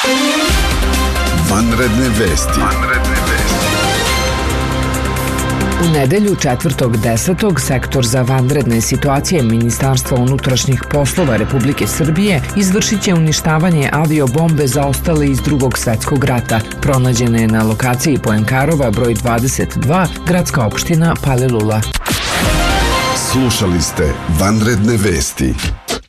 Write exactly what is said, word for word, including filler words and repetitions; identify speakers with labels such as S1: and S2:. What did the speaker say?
S1: Vanredne vesti. Vanredne vesti.
S2: U nedelju četvrtog desetog sektor za vanredne situacije Ministarstva unutrašnjih poslova Republike Srbije izvršit će uništavanje aviobombe zaostale iz Drugog svetskog rata. Pronađena je na lokaciji Poenkarova broj dvadeset dva, gradska opština Palilula.
S1: Slušali ste Vanredne vesti.